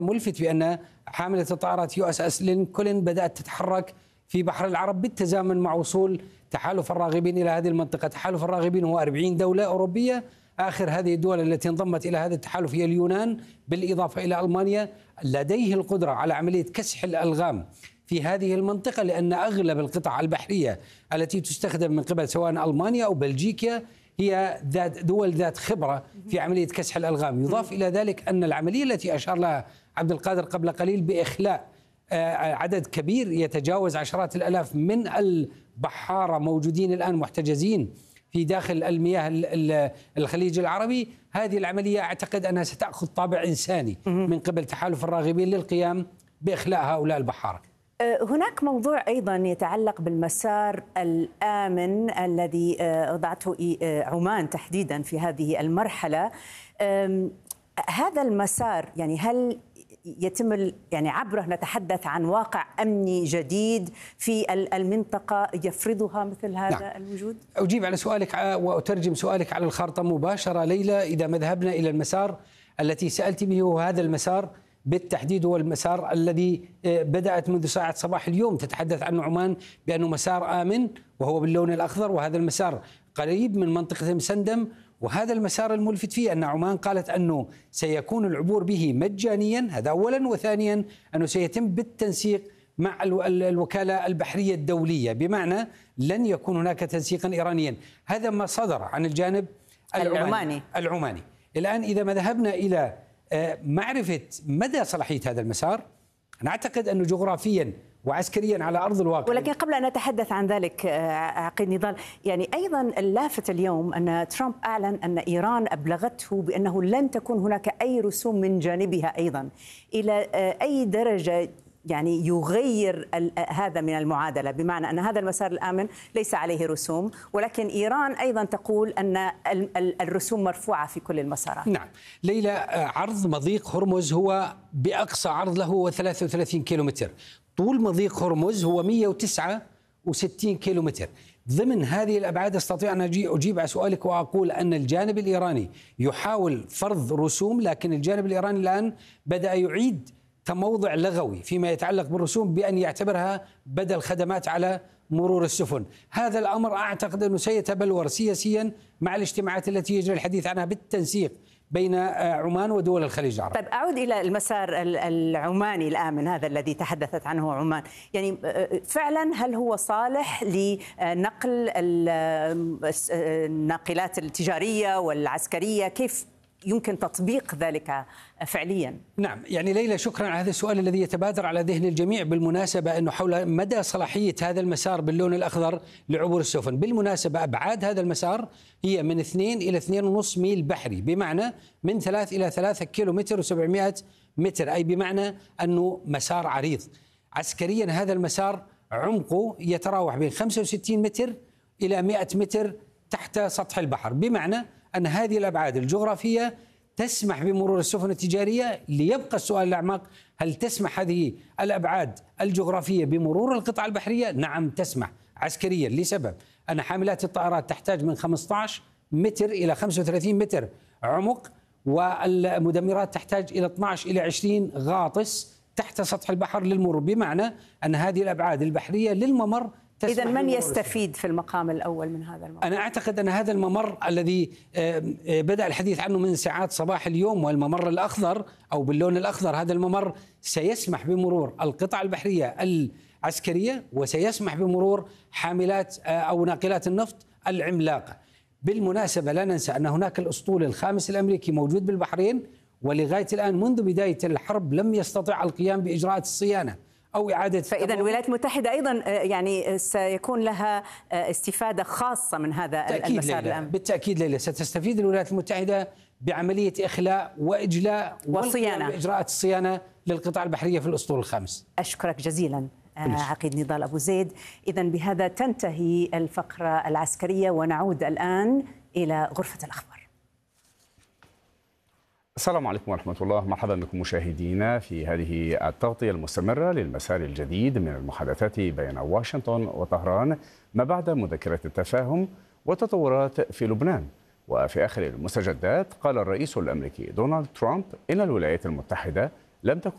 ملفت بأن حاملة الطائرات USS لينكولن بدأت تتحرك في بحر العرب بالتزامن مع وصول تحالف الراغبين إلى هذه المنطقة. تحالف الراغبين هو 40 دولة أوروبية، آخر هذه الدول التي انضمت إلى هذا التحالف هي اليونان بالإضافة إلى ألمانيا. لديه القدرة على عملية كسح الألغام في هذه المنطقة، لأن أغلب القطع البحرية التي تستخدم من قبل سواء ألمانيا أو بلجيكا هي دول ذات خبرة في عملية كسح الألغام. يضاف إلى ذلك أن العملية التي أشار لها عبد القادر قبل قليل بإخلاء عدد كبير يتجاوز عشرات الآلاف من البحارة موجودين الآن محتجزين في داخل المياه الخليج العربي، هذه العملية أعتقد أنها ستأخذ طابع إنساني من قبل تحالف الراغبين للقيام بإخلاء هؤلاء البحارة. هناك موضوع أيضا يتعلق بالمسار الآمن الذي وضعته عمان تحديدا في هذه المرحلة. هذا المسار يعني هل يتم يعني عبره نتحدث عن واقع أمني جديد في المنطقة يفرضها مثل هذا نعم. الوجود؟ أجيب على سؤالك وأترجم سؤالك على الخارطة مباشرة ليلى. إذا ما ذهبنا إلى المسار التي سألت به، هو هذا المسار بالتحديد، هو المسار الذي بدأت منذ ساعة صباح اليوم تتحدث عنه عمان بأنه مسار آمن، وهو باللون الأخضر، وهذا المسار قريب من منطقة مسندم. وهذا المسار الملفت فيه أن عمان قالت أنه سيكون العبور به مجانيا، هذا أولا، وثانيا أنه سيتم بالتنسيق مع الوكالة البحرية الدولية، بمعنى لن يكون هناك تنسيقا إيرانيا. هذا ما صدر عن الجانب العماني. الآن إذا ما ذهبنا إلى معرفة مدى صلاحية هذا المسار، أنا أعتقد أنه جغرافيا وعسكريا على أرض الواقع. ولكن قبل أن نتحدث عن ذلك عقيد نضال، يعني أيضا اللافت اليوم أن ترامب أعلن أن إيران أبلغته بأنه لن تكون هناك أي رسوم من جانبها أيضا. إلى أي درجة يعني يغير هذا من المعادلة، بمعنى أن هذا المسار الآمن ليس عليه رسوم، ولكن إيران أيضا تقول أن الرسوم مرفوعة في كل المسارات؟ نعم ليلى، عرض مضيق هرمز هو بأقصى عرض له هو 33 كيلومتر، طول مضيق هرمز هو 169 كيلومتر. ضمن هذه الأبعاد أستطيع أن أجيب على سؤالك وأقول أن الجانب الإيراني يحاول فرض رسوم، لكن الجانب الإيراني الآن بدأ يعيد كموضع لغوي فيما يتعلق بالرسوم بأن يعتبرها بدل خدمات على مرور السفن. هذا الأمر أعتقد أنه سيتبلور سياسيا مع الاجتماعات التي يجري الحديث عنها بالتنسيق بين عمان ودول الخليج العربي. طيب أعود إلى المسار العماني الآمن هذا الذي تحدثت عنه عمان، يعني فعلا هل هو صالح لنقل الناقلات التجارية والعسكرية؟ كيف يمكن تطبيق ذلك فعليا؟ نعم يعني ليلى، شكرا على هذا السؤال الذي يتبادر على ذهن الجميع. بالمناسبة أنه حول مدى صلاحية هذا المسار باللون الأخضر لعبور السفن، بالمناسبة أبعاد هذا المسار هي من 2 إلى 2.5 ميل بحري، بمعنى من 3 إلى 3 كيلومتر و700 متر، أي بمعنى أنه مسار عريض. عسكريا هذا المسار عمقه يتراوح بين 65 متر إلى 100 متر تحت سطح البحر، بمعنى أن هذه الأبعاد الجغرافية تسمح بمرور السفن التجارية. ليبقى السؤال الأعمق، هل تسمح هذه الأبعاد الجغرافية بمرور القطع البحرية؟ نعم تسمح عسكريا، لسبب أن حاملات الطائرات تحتاج من 15 متر إلى 35 متر عمق، والمدمرات تحتاج إلى 12 إلى 20 غاطس تحت سطح البحر للمرور، بمعنى أن هذه الأبعاد البحرية للممر. إذا من يستفيد في المقام الأول من هذا الممر؟ أنا أعتقد أن هذا الممر الذي بدأ الحديث عنه من ساعات صباح اليوم، والممر الأخضر أو باللون الأخضر، هذا الممر سيسمح بمرور القطع البحرية العسكرية وسيسمح بمرور حاملات أو ناقلات النفط العملاقة. بالمناسبة لا ننسى أن هناك الأسطول الخامس الأمريكي موجود بالبحرين، ولغاية الآن منذ بداية الحرب لم يستطع القيام بإجراءات الصيانة أو إعادة. فإذا الولايات المتحدة أيضا يعني سيكون لها استفادة خاصة من هذا المسار الآمن؟ بالتأكيد ليلى، ستستفيد الولايات المتحدة بعملية إخلاء وإجلاء وصيانة وإجراءات الصيانة للقطع البحرية في الأسطول الخامس. أشكرك جزيلا عقيد نضال أبو زيد. إذا بهذا تنتهي الفقرة العسكرية، ونعود الآن إلى غرفة الأخبار. السلام عليكم ورحمة الله، مرحبا بكم مشاهدينا في هذه التغطية المستمرة للمسار الجديد من المحادثات بين واشنطن وطهران ما بعد مذكرة التفاهم والتطورات في لبنان. وفي آخر المستجدات قال الرئيس الأمريكي دونالد ترامب إن الولايات المتحدة لم تكن